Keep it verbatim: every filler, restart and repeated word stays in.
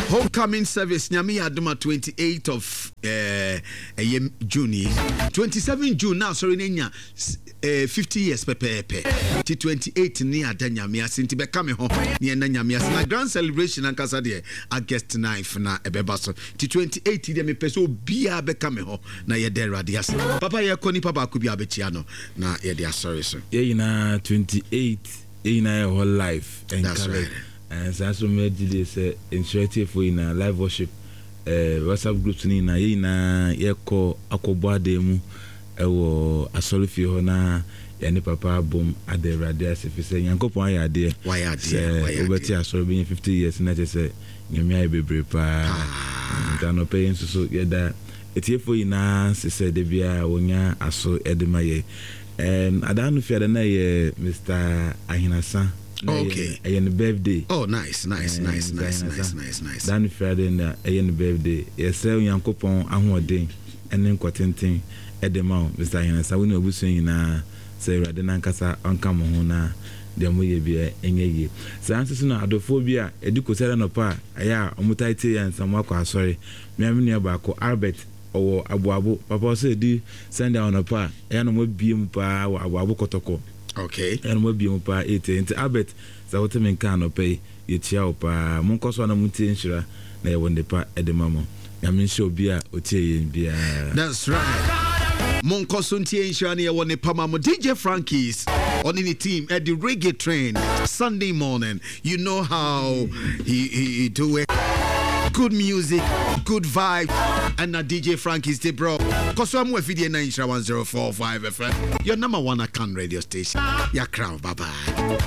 Homecoming service Nyami Aduma twenty-eighth of uh, June. twenty-seventh June now sorry nenya uh, fifty years pepepe. T twenty-eight ni adanyami asinti be kame ho ni enanyami asina grand celebration ankasa de August ninth na ebeba so. T twenty-eight de me peso bia be kame ho na ye de radias. Papa ye koni papa ku bia be chia no na ye de sorry so. Ye na twenty-eight ye na whole life and that's right. And so as we made this initiative for in a live worship uh, WhatsApp groups ni na ye na ye ko akobwa demu ewo asolifi ho na ya ni papa bom ade radio asifise yankopon ya ade why ade why obeti asori fifty years na say nyame ay bebre pa dano pay so so ye da etiefo ina se se de bia wonya aso edema ye em adanu fiade na ye Mister Ahinasa. Okay. Ayen birthday. Oh, nice, nice, nice, nice, nice, nice, nice. Dan Friday na ayen birthday. Yes, Yankopon ahoden enen kwatenten edema Mister Ahinasa woni obusun ina say rade na nkasa onka mo ho na de mo ye bia enyeye. Sa ansesu na adofobia edikosere no pa aya omutaite ya nsamwa kwa asori. Miamini abako Albert owo abuabu papa say di send down no pa aya no mo biem pa abuabu kotoko. Okay. And we be on pa eight into Albert za wote menka no pay ye chia opa monko so na muti nshira na ye wonde pa edemamo ya menhye obi a otie ye bia. That's right. Monko so ntie nshira na ye wonde pa mamo D J Frankie's on the team at the reggae train Sunday morning. You know how he he, he do it. Good music, good vibe, and na D J Frankie's the bro. Cause I'm with video nine one zero four five F M. Your number one account radio station. Your crown, bye bye.